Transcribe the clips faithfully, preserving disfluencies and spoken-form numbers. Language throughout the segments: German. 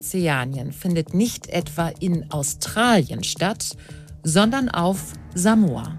Ozeanien findet nicht etwa in Australien statt, sondern auf Samoa.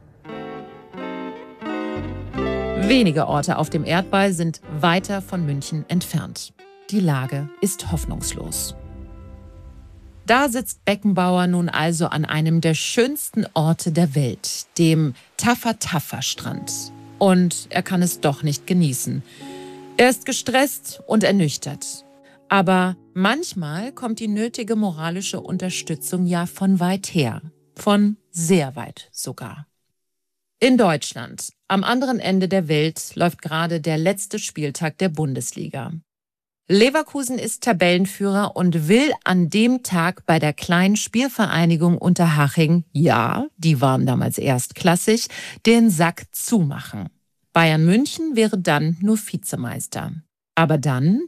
Wenige Orte auf dem Erdball sind weiter von München entfernt. Die Lage ist hoffnungslos. Da sitzt Beckenbauer nun also an einem der schönsten Orte der Welt, dem Tafa-Tafa-Strand. Und er kann es doch nicht genießen. Er ist gestresst und ernüchtert. Aber manchmal kommt die nötige moralische Unterstützung ja von weit her. Von sehr weit sogar. In Deutschland, am anderen Ende der Welt, läuft gerade der letzte Spieltag der Bundesliga. Leverkusen ist Tabellenführer und will an dem Tag bei der kleinen Spielvereinigung Unterhaching, ja, die waren damals erstklassig, den Sack zumachen. Bayern München wäre dann nur Vizemeister. Aber dann...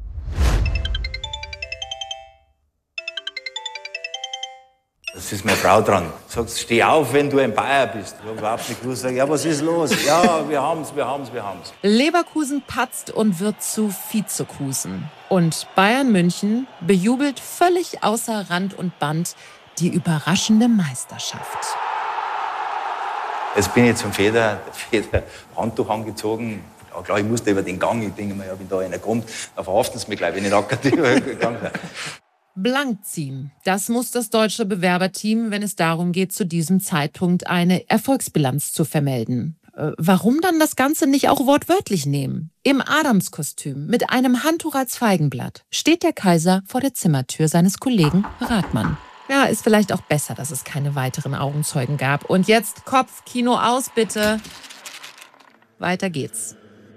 Das ist meine Frau dran. Sagst, steh auf, wenn du ein Bayer bist. Ich habe überhaupt nicht gewusst. Sag, ja, was ist los? Ja, wir haben's, wir haben's, wir haben's. Leverkusen patzt und wird zu Vizekusen. Und Bayern München bejubelt völlig außer Rand und Band die überraschende Meisterschaft. Jetzt bin ich zum Feder, Feder Handtuch angezogen. Ja, klar, ich musste über den Gang. Ich denke mir, ja, wenn da einer kommt, dann verhaften sie mich gleich, wenn ich nackert über den Gang bin. Blank ziehen. Das muss das deutsche Bewerberteam, wenn es darum geht, zu diesem Zeitpunkt eine Erfolgsbilanz zu vermelden. Äh, warum dann das Ganze nicht auch wortwörtlich nehmen? Im Adamskostüm, mit einem Handtuch als Feigenblatt, steht der Kaiser vor der Zimmertür seines Kollegen Rathmann. Ja, ist vielleicht auch besser, dass es keine weiteren Augenzeugen gab. Und jetzt Kopfkino aus, bitte. Weiter geht's.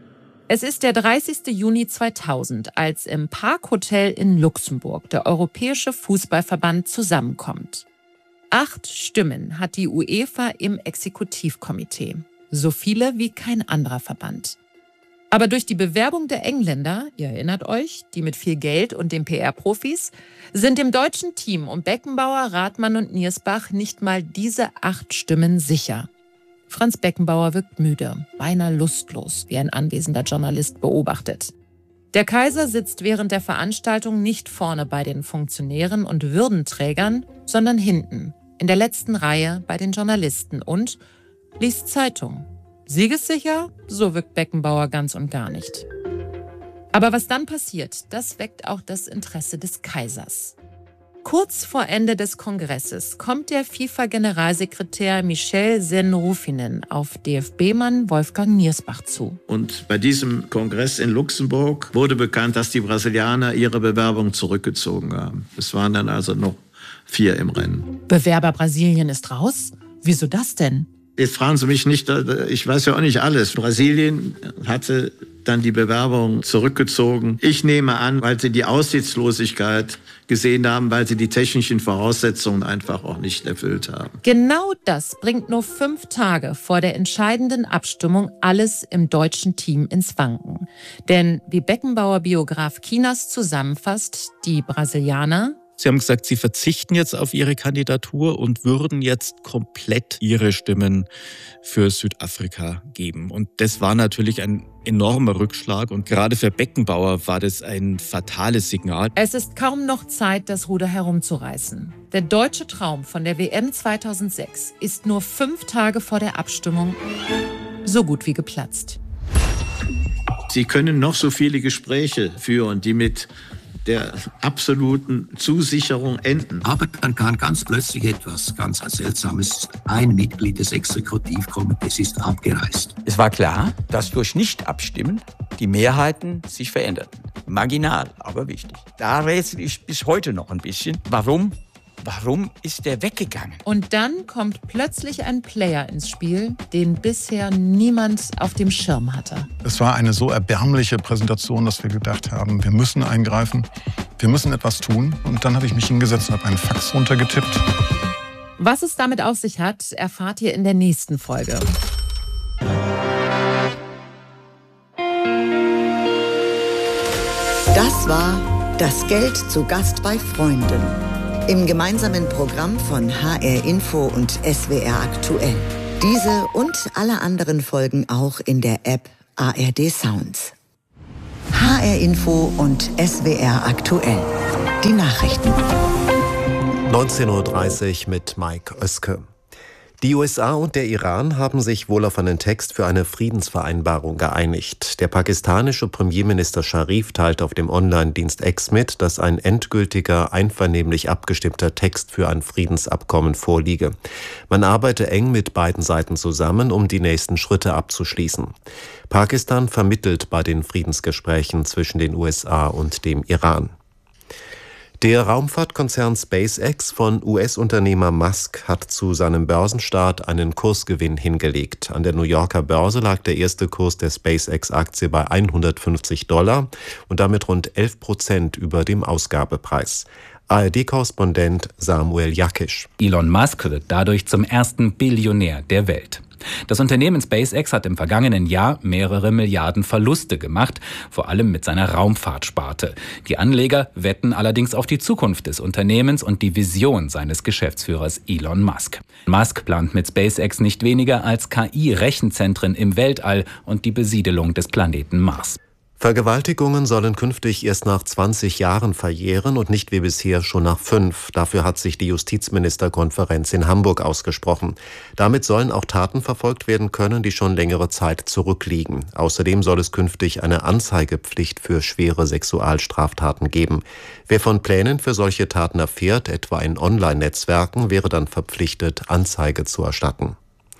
Es ist der dreißigste Juni zweitausend, als im Parkhotel in Luxemburg der Europäische Fußballverband zusammenkommt. Acht Stimmen hat die UEFA im Exekutivkomitee. So viele wie kein anderer Verband. Aber durch die Bewerbung der Engländer, ihr erinnert euch, die mit viel Geld und den P R-Profis, sind dem deutschen Team um Beckenbauer, Rathmann und Niersbach nicht mal diese acht Stimmen sicher. Franz Beckenbauer wirkt müde, beinahe lustlos, wie ein anwesender Journalist beobachtet. Der Kaiser sitzt während der Veranstaltung nicht vorne bei den Funktionären und Würdenträgern, sondern hinten, in der letzten Reihe bei den Journalisten und liest Zeitung. Siegessicher? So wirkt Beckenbauer ganz und gar nicht. Aber was dann passiert, das weckt auch das Interesse des Kaisers. Kurz vor Ende des Kongresses kommt der FIFA-Generalsekretär Michel Sen-Rufinen auf D F B-Mann Wolfgang Niersbach zu. Und bei diesem Kongress in Luxemburg wurde bekannt, dass die Brasilianer ihre Bewerbung zurückgezogen haben. Es waren dann also noch vier im Rennen. Bewerber Brasilien ist raus? Wieso das denn? Jetzt fragen Sie mich nicht, ich weiß ja auch nicht alles. Brasilien hatte dann die Bewerbung zurückgezogen. Ich nehme an, weil sie die Aussichtslosigkeit gesehen haben, weil sie die technischen Voraussetzungen einfach auch nicht erfüllt haben. Genau das bringt nur fünf Tage vor der entscheidenden Abstimmung alles im deutschen Team ins Wanken. Denn wie Beckenbauer-Biograf Kinas zusammenfasst, die Brasilianer... Sie haben gesagt, Sie verzichten jetzt auf Ihre Kandidatur und würden jetzt komplett Ihre Stimmen für Südafrika geben. Und das war natürlich ein enormer Rückschlag. Und gerade für Beckenbauer war das ein fatales Signal. Es ist kaum noch Zeit, das Ruder herumzureißen. Der deutsche Traum von der W M zweitausendsechs ist nur fünf Tage vor der Abstimmung so gut wie geplatzt. Sie können noch so viele Gespräche führen, die mit der absoluten Zusicherung enden. Aber dann kann ganz plötzlich etwas ganz Seltsames. Ein Mitglied des Exekutivkomitees ist abgereist. Es war klar, dass durch Nicht-Abstimmen die Mehrheiten sich veränderten. Marginal, aber wichtig. Da rätsel ich bis heute noch ein bisschen. Warum? Warum ist der weggegangen? Und dann kommt plötzlich ein Player ins Spiel, den bisher niemand auf dem Schirm hatte. Es war eine so erbärmliche Präsentation, dass wir gedacht haben, wir müssen eingreifen, wir müssen etwas tun. Und dann habe ich mich hingesetzt und habe einen Fax runtergetippt. Was es damit auf sich hat, erfahrt ihr in der nächsten Folge. Das war Das Geld zu Gast bei Freunden. Im gemeinsamen Programm von H R Info und S W R Aktuell. Diese und alle anderen Folgen auch in der App A R D Sounds. H R Info und S W R Aktuell. die Nachrichten. neunzehn Uhr dreißig mit Mike Oeske. Die U S A und der Iran haben sich wohl auf einen Text für eine Friedensvereinbarung geeinigt. Der pakistanische Premierminister Sharif teilt auf dem Online-Dienst X mit, dass ein endgültiger, einvernehmlich abgestimmter Text für ein Friedensabkommen vorliege. Man arbeite eng mit beiden Seiten zusammen, um die nächsten Schritte abzuschließen. Pakistan vermittelt bei den Friedensgesprächen zwischen den U S A und dem Iran. Der Raumfahrtkonzern SpaceX von U S-Unternehmer Musk hat zu seinem Börsenstart einen Kursgewinn hingelegt. An der New Yorker Börse lag der erste Kurs der SpaceX-Aktie bei hundertfünfzig Dollar und damit rund elf Prozent über dem Ausgabepreis. A R D-Korrespondent Samuel Jakisch. Elon Musk wird dadurch zum ersten Billionär der Welt. Das Unternehmen SpaceX hat im vergangenen Jahr mehrere Milliarden Verluste gemacht, vor allem mit seiner Raumfahrtsparte. Die Anleger wetten allerdings auf die Zukunft des Unternehmens und die Vision seines Geschäftsführers Elon Musk. Musk plant mit SpaceX nicht weniger als K I-Rechenzentren im Weltall und die Besiedelung des Planeten Mars. Vergewaltigungen sollen künftig erst nach zwanzig Jahren verjähren und nicht wie bisher schon nach fünf. Dafür hat sich die Justizministerkonferenz in Hamburg ausgesprochen. Damit sollen auch Taten verfolgt werden können, die schon längere Zeit zurückliegen. Außerdem soll es künftig eine Anzeigepflicht für schwere Sexualstraftaten geben. Wer von Plänen für solche Taten erfährt, etwa in Online-Netzwerken, wäre dann verpflichtet, Anzeige zu erstatten.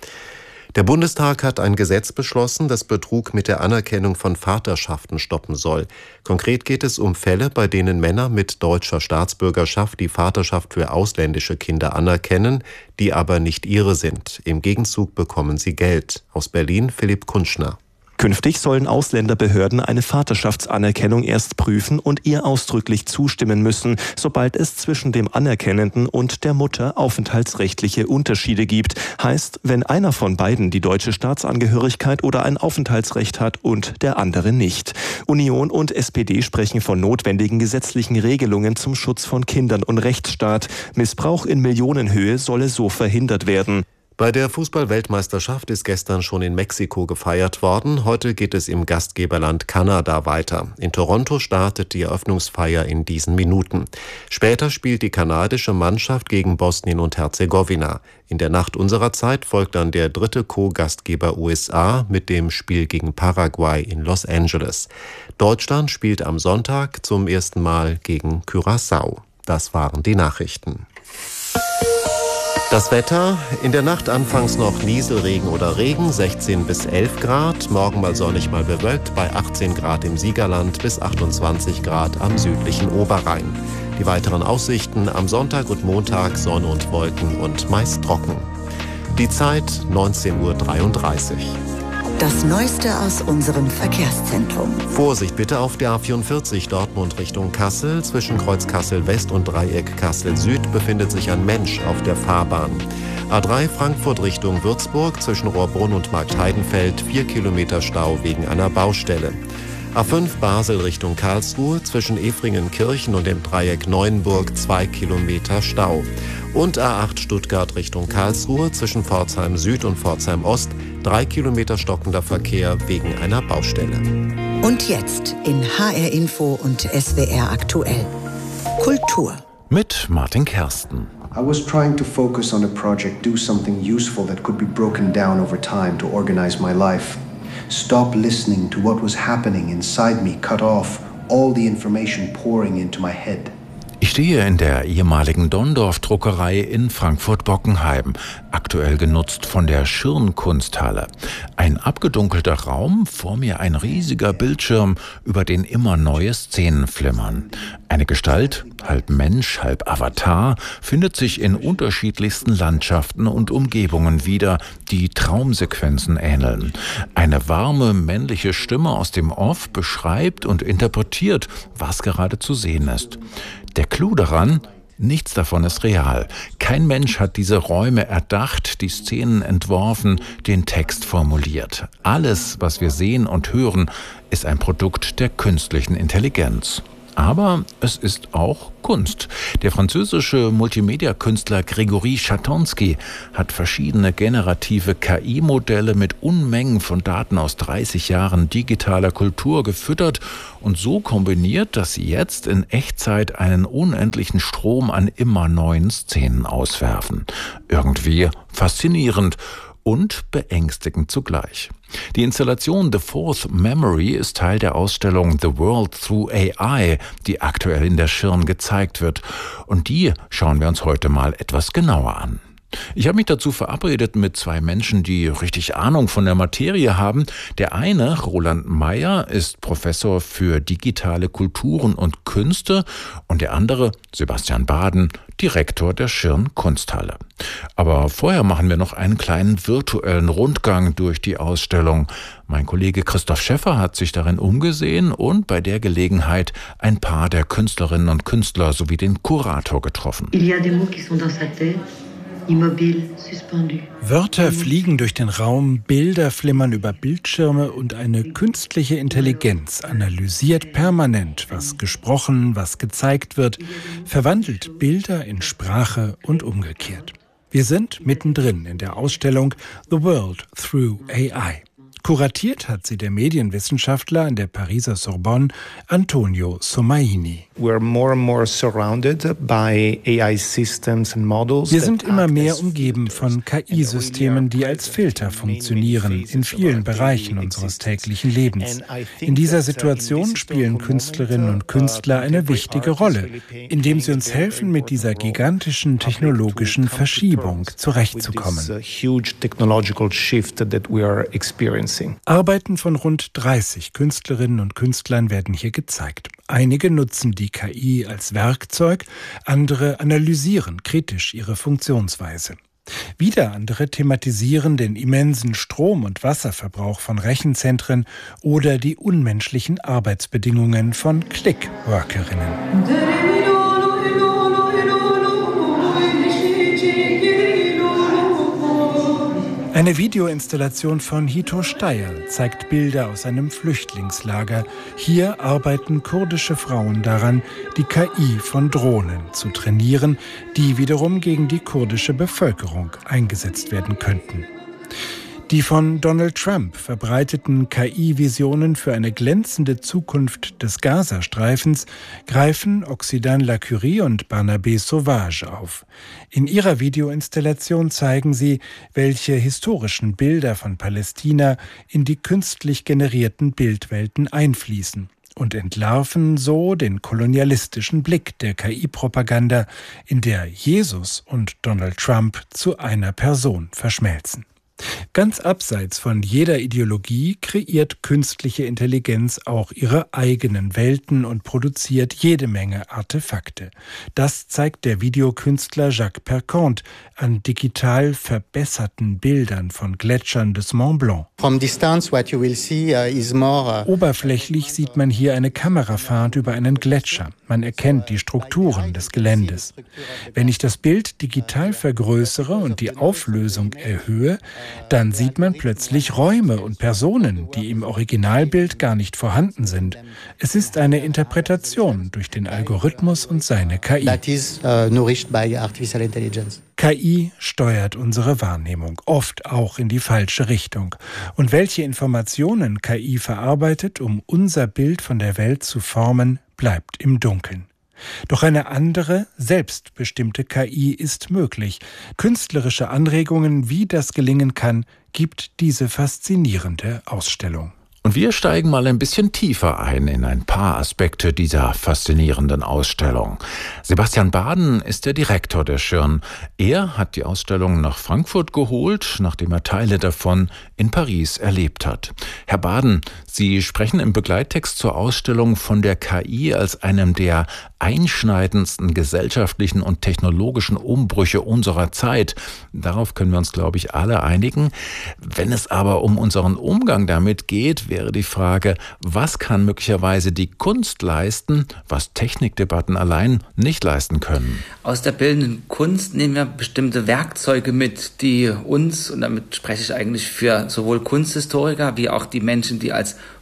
Der Bundestag hat ein Gesetz beschlossen, das Betrug mit der Anerkennung von Vaterschaften stoppen soll. Konkret geht es um Fälle, bei denen Männer mit deutscher Staatsbürgerschaft die Vaterschaft für ausländische Kinder anerkennen, die aber nicht ihre sind. Im Gegenzug bekommen sie Geld. Aus Berlin Philipp Kunschner. Künftig sollen Ausländerbehörden eine Vaterschaftsanerkennung erst prüfen und ihr ausdrücklich zustimmen müssen, sobald es zwischen dem Anerkennenden und der Mutter aufenthaltsrechtliche Unterschiede gibt. Heißt, wenn einer von beiden die deutsche Staatsangehörigkeit oder ein Aufenthaltsrecht hat und der andere nicht. Union und S P D sprechen von notwendigen gesetzlichen Regelungen zum Schutz von Kindern und Rechtsstaat. Missbrauch in Millionenhöhe solle so verhindert werden. Bei der Fußball-Weltmeisterschaft ist gestern schon in Mexiko gefeiert worden. Heute geht es im Gastgeberland Kanada weiter. In Toronto startet die Eröffnungsfeier in diesen Minuten. Später spielt die kanadische Mannschaft gegen Bosnien und Herzegowina. In der Nacht unserer Zeit folgt dann der dritte Co-Gastgeber U S A mit dem Spiel gegen Paraguay in Los Angeles. Deutschland spielt am Sonntag zum ersten Mal gegen Curaçao. Das waren die Nachrichten. Das Wetter, in der Nacht anfangs noch Nieselregen oder Regen, sechzehn bis elf Grad, morgen mal sonnig, mal bewölkt, bei achtzehn Grad im Siegerland bis achtundzwanzig Grad am südlichen Oberrhein. Die weiteren Aussichten am Sonntag und Montag Sonne und Wolken und meist trocken. Die Zeit neunzehn Uhr dreiunddreißig. Das Neueste aus unserem Verkehrszentrum. Vorsicht bitte auf der A vierundvierzig Dortmund Richtung Kassel. Zwischen Kreuz Kassel West und Dreieck Kassel Süd befindet sich ein Mensch auf der Fahrbahn. A drei Frankfurt Richtung Würzburg zwischen Rohrbrunn und Marktheidenfeld vier Kilometer Stau wegen einer Baustelle. A fünf Basel Richtung Karlsruhe zwischen Efringen-Kirchen und dem Dreieck Neuenburg zwei Kilometer Stau. Und A acht Stuttgart Richtung Karlsruhe zwischen Pforzheim Süd und Pforzheim Ost drei Kilometer stockender Verkehr wegen einer Baustelle. Und jetzt in H R Info und S W R aktuell. Kultur. Mit Martin Kersten. I was trying to focus on a project, do something useful that could be broken down over time to organize my life. Stop listening to what was happening inside me, cut off all the information pouring into my head. Ich stehe in der ehemaligen Dondorf-Druckerei in Frankfurt-Bockenheim, aktuell genutzt von der Schirn-Kunsthalle. Ein abgedunkelter Raum, vor mir ein riesiger Bildschirm, über den immer neue Szenen flimmern. Eine Gestalt, halb Mensch, halb Avatar, findet sich in unterschiedlichsten Landschaften und Umgebungen wieder, die Traumsequenzen ähneln. Eine warme männliche Stimme aus dem Off beschreibt und interpretiert, was gerade zu sehen ist. Der Clou daran: nichts davon ist real. Kein Mensch hat diese Räume erdacht, die Szenen entworfen, den Text formuliert. Alles, was wir sehen und hören, ist ein Produkt der künstlichen Intelligenz. Aber es ist auch Kunst. Der französische Multimedia-Künstler Grégory Chatonsky hat verschiedene generative K I-Modelle mit Unmengen von Daten aus dreißig Jahren digitaler Kultur gefüttert und so kombiniert, dass sie jetzt in Echtzeit einen unendlichen Strom an immer neuen Szenen auswerfen. Irgendwie faszinierend und beängstigend zugleich. Die Installation The Fourth Memory ist Teil der Ausstellung The World Through A I, die aktuell in der Schirn gezeigt wird. Und die schauen wir uns heute mal etwas genauer an. Ich habe mich dazu verabredet mit zwei Menschen, die richtig Ahnung von der Materie haben. Der eine, Roland Meyer, ist Professor für digitale Kulturen und Künste und der andere, Sebastian Baden, Direktor der Schirn Kunsthalle. Aber vorher machen wir noch einen kleinen virtuellen Rundgang durch die Ausstellung. Mein Kollege Christoph Schäffer hat sich darin umgesehen und bei der Gelegenheit ein paar der Künstlerinnen und Künstler sowie den Kurator getroffen. Il y a des mots qui sont dans sa tête. Wörter fliegen durch den Raum, Bilder flimmern über Bildschirme und eine künstliche Intelligenz analysiert permanent, was gesprochen, was gezeigt wird, verwandelt Bilder in Sprache und umgekehrt. Wir sind mittendrin in der Ausstellung The World Through A I. Kuratiert hat sie der Medienwissenschaftler an der Pariser Sorbonne Antonio Somaini. Wir sind immer mehr umgeben von K I-Systemen, die als Filter funktionieren in vielen Bereichen unseres täglichen Lebens. In dieser Situation spielen Künstlerinnen und Künstler eine wichtige Rolle, indem sie uns helfen, mit dieser gigantischen technologischen Verschiebung zurechtzukommen. Arbeiten von rund dreißig Künstlerinnen und Künstlern werden hier gezeigt. Einige nutzen die K I als Werkzeug, andere analysieren kritisch ihre Funktionsweise. Wieder andere thematisieren den immensen Strom- und Wasserverbrauch von Rechenzentren oder die unmenschlichen Arbeitsbedingungen von Clickworkerinnen. Eine Videoinstallation von Hito Steyr zeigt Bilder aus einem Flüchtlingslager. Hier arbeiten kurdische Frauen daran, die K I von Drohnen zu trainieren, die wiederum gegen die kurdische Bevölkerung eingesetzt werden könnten. Die von Donald Trump verbreiteten K I-Visionen für eine glänzende Zukunft des Gazastreifens greifen Oxydane Lacurie und Barnabé Sauvage auf. In ihrer Videoinstallation zeigen sie, welche historischen Bilder von Palästina in die künstlich generierten Bildwelten einfließen und entlarven so den kolonialistischen Blick der K I-Propaganda, in der Jesus und Donald Trump zu einer Person verschmelzen. Ganz abseits von jeder Ideologie kreiert künstliche Intelligenz auch ihre eigenen Welten und produziert jede Menge Artefakte. Das zeigt der Videokünstler Jacques Perconte an digital verbesserten Bildern von Gletschern des Mont Blanc. Oberflächlich sieht man hier eine Kamerafahrt über einen Gletscher. Man erkennt die Strukturen des Geländes. Wenn ich das Bild digital vergrößere und die Auflösung erhöhe, dann sieht man plötzlich Räume und Personen, die im Originalbild gar nicht vorhanden sind. Es ist eine Interpretation durch den Algorithmus und seine K I. K I steuert unsere Wahrnehmung, oft auch in die falsche Richtung. Und welche Informationen K I verarbeitet, um unser Bild von der Welt zu formen, bleibt im Dunkeln. Doch eine andere, selbstbestimmte K I ist möglich. Künstlerische Anregungen, wie das gelingen kann, gibt diese faszinierende Ausstellung. Und wir steigen mal ein bisschen tiefer ein in ein paar Aspekte dieser faszinierenden Ausstellung. Sebastian Baden ist der Direktor der Schirn. Er hat die Ausstellung nach Frankfurt geholt, nachdem er Teile davon in Paris erlebt hat. Herr Baden, Sie sprechen im Begleittext zur Ausstellung von der K I als einem der einschneidendsten gesellschaftlichen und technologischen Umbrüche unserer Zeit. Darauf können wir uns, glaube ich, alle einigen. Wenn es aber um unseren Umgang damit geht, wäre die Frage, was kann möglicherweise die Kunst leisten, was Technikdebatten allein nicht leisten können? Aus der bildenden Kunst nehmen wir bestimmte Werkzeuge mit, die uns, und damit spreche ich eigentlich für sowohl Kunsthistoriker wie auch die Menschen, die als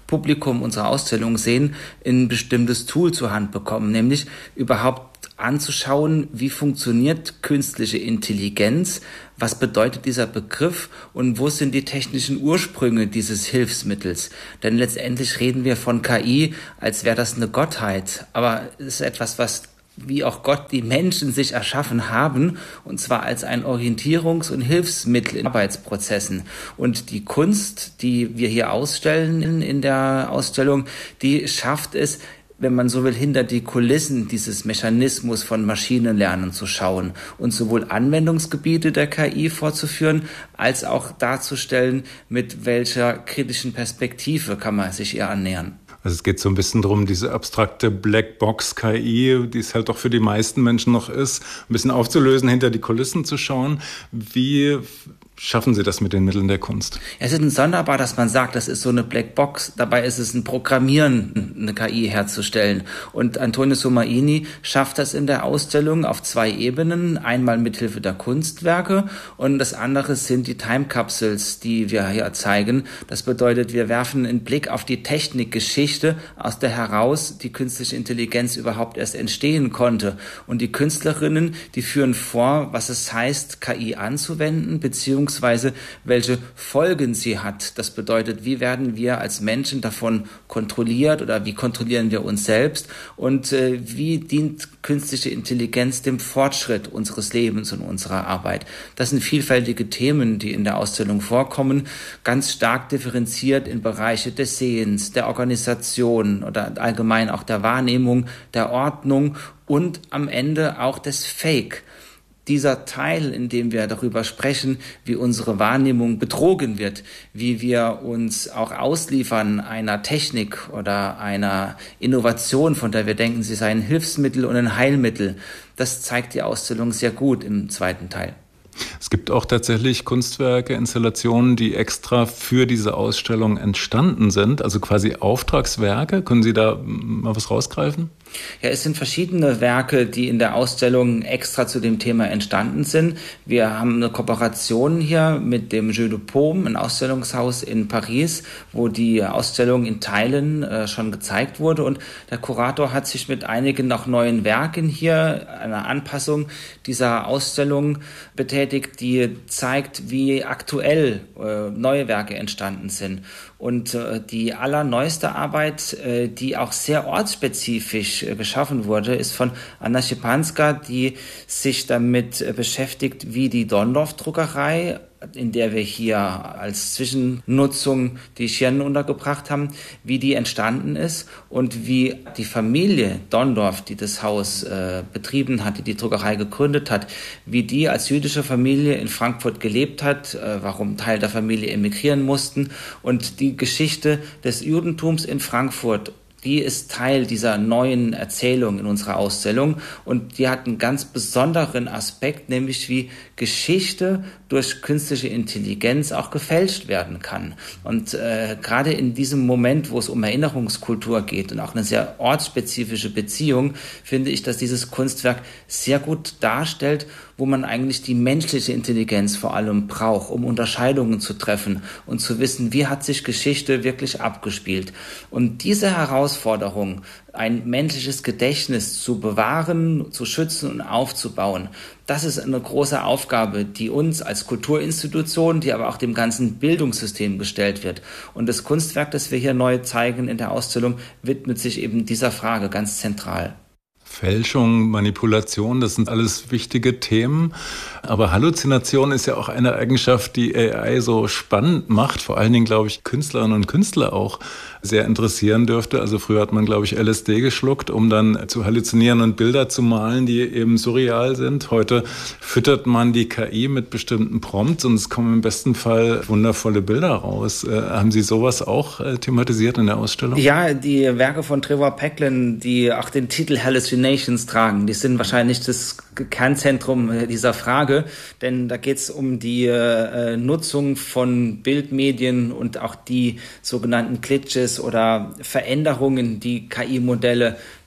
Publikum unserer Ausstellung sehen, ein bestimmtes Tool zur Hand bekommen, nämlich überhaupt anzuschauen, wie funktioniert künstliche Intelligenz, was bedeutet dieser Begriff und wo sind die technischen Ursprünge dieses Hilfsmittels. Denn letztendlich reden wir von K I, als wäre das eine Gottheit, aber es ist etwas, was wie auch Gott die Menschen sich erschaffen haben, und zwar als ein Orientierungs- und Hilfsmittel in Arbeitsprozessen. Und die Kunst, die wir hier ausstellen in der Ausstellung, die schafft es, wenn man so will, hinter die Kulissen dieses Mechanismus von Maschinenlernen zu schauen und sowohl Anwendungsgebiete der K I vorzuführen, als auch darzustellen, mit welcher kritischen Perspektive kann man sich ihr annähern. Also es geht so ein bisschen darum, diese abstrakte Blackbox-K I, die es halt doch für die meisten Menschen noch ist, ein bisschen aufzulösen, hinter die Kulissen zu schauen. Wie schaffen Sie das mit den Mitteln der Kunst? Es ist sonderbar, dass man sagt, das ist so eine Blackbox. Dabei ist es ein Programmieren, eine K I herzustellen. Und Antonio Somaini schafft das in der Ausstellung auf zwei Ebenen. Einmal mithilfe der Kunstwerke und das andere sind die Time Capsules, die wir hier zeigen. Das bedeutet, wir werfen einen Blick auf die Technikgeschichte, aus der heraus die künstliche Intelligenz überhaupt erst entstehen konnte. Und die Künstlerinnen, die führen vor, was es heißt, K I anzuwenden, beziehungsweise welche Folgen sie hat. Das bedeutet, wie werden wir als Menschen davon kontrolliert oder wie kontrollieren wir uns selbst und äh, wie dient künstliche Intelligenz dem Fortschritt unseres Lebens und unserer Arbeit. Das sind vielfältige Themen, die in der Ausstellung vorkommen, ganz stark differenziert in Bereiche des Sehens, der Organisation oder allgemein auch der Wahrnehmung, der Ordnung und am Ende auch des Fake. Dieser Teil, in dem wir darüber sprechen, wie unsere Wahrnehmung betrogen wird, wie wir uns auch ausliefern einer Technik oder einer Innovation, von der wir denken, sie sei ein Hilfsmittel und ein Heilmittel, das zeigt die Ausstellung sehr gut im zweiten Teil. Es gibt auch tatsächlich Kunstwerke, Installationen, die extra für diese Ausstellung entstanden sind, also quasi Auftragswerke. Können Sie da mal was rausgreifen? Ja, es sind verschiedene Werke, die in der Ausstellung extra zu dem Thema entstanden sind. Wir haben eine Kooperation hier mit dem Jeu de Paume, ein Ausstellungshaus in Paris, wo die Ausstellung in Teilen äh, schon gezeigt wurde. Und der Kurator hat sich mit einigen noch neuen Werken hier, einer Anpassung dieser Ausstellung betätigt, die zeigt, wie aktuell äh, neue Werke entstanden sind. Und äh, die allerneueste Arbeit, äh, die auch sehr ortsspezifisch äh, geschaffen wurde, ist von Anna Szepanska, die sich damit äh, beschäftigt, wie die Dondorf-Druckerei, in der wir hier als Zwischennutzung die Schirnen untergebracht haben, wie die entstanden ist und wie die Familie Dondorf, die das Haus äh, betrieben hat, die die Druckerei gegründet hat, wie die als jüdische Familie in Frankfurt gelebt hat, äh, warum Teil der Familie emigrieren mussten und die Geschichte des Judentums in Frankfurt. Die ist Teil dieser neuen Erzählung in unserer Ausstellung und die hat einen ganz besonderen Aspekt, nämlich wie Geschichte durch künstliche Intelligenz auch gefälscht werden kann. Und äh, gerade in diesem Moment, wo es um Erinnerungskultur geht und auch eine sehr ortsspezifische Beziehung, finde ich, dass dieses Kunstwerk sehr gut darstellt, wo man eigentlich die menschliche Intelligenz vor allem braucht, um Unterscheidungen zu treffen und zu wissen, wie hat sich Geschichte wirklich abgespielt. Und diese Herausforderung, ein menschliches Gedächtnis zu bewahren, zu schützen und aufzubauen, das ist eine große Aufgabe, die uns als Kulturinstitution, die aber auch dem ganzen Bildungssystem gestellt wird. Und das Kunstwerk, das wir hier neu zeigen in der Ausstellung, widmet sich eben dieser Frage ganz zentral. Fälschung, Manipulation, das sind alles wichtige Themen. Aber Halluzination ist ja auch eine Eigenschaft, die A I so spannend macht. Vor allen Dingen, glaube ich, Künstlerinnen und Künstler auch sehr interessieren dürfte. Also früher hat man, glaube ich, L S D geschluckt, um dann zu halluzinieren und Bilder zu malen, die eben surreal sind. Heute füttert man die K I mit bestimmten Prompts und es kommen im besten Fall wundervolle Bilder raus. Äh, haben Sie sowas auch äh, thematisiert in der Ausstellung? Ja, die Werke von Trevor Pecklin, die auch den Titel Hallucinations tragen, die sind wahrscheinlich das Kernzentrum dieser Frage, denn da geht es um die äh, Nutzung von Bildmedien und auch die sogenannten Glitches oder Veränderungen, die K I-Modelle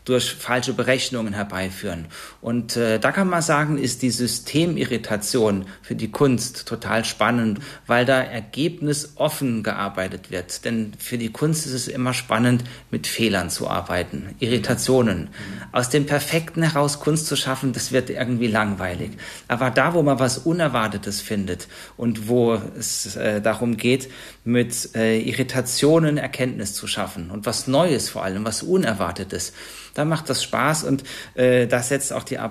durch falsche Berechnungen herbeiführen. Und äh, da kann man sagen, ist die Systemirritation für die Kunst total spannend, weil da ergebnisoffen gearbeitet wird. Denn für die Kunst ist es immer spannend, mit Fehlern zu arbeiten, Irritationen. Aus dem Perfekten heraus Kunst zu schaffen, das wird irgendwie langweilig. Aber da, wo man was Unerwartetes findet und wo es äh, darum geht, mit äh, Irritationen Erkenntnis zu schaffen und was Neues vor allem, was Unerwartetes, da macht das Spaß und äh, da setzt auch die